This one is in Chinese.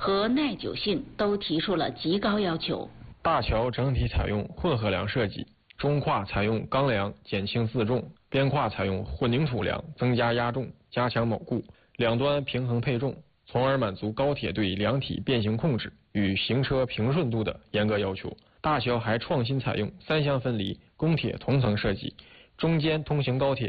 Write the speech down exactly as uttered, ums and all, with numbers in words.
和耐久性都提出了极高要求。 大桥整体采用混合梁设计，中跨采用钢梁减轻自重，边跨采用混凝土梁增加压重，加强铆固，两端平衡配重，从而满足高铁对梁体变形控制与行车平顺度的严格要求。大桥还创新采用三相分离、公铁同层设计，中间通行高铁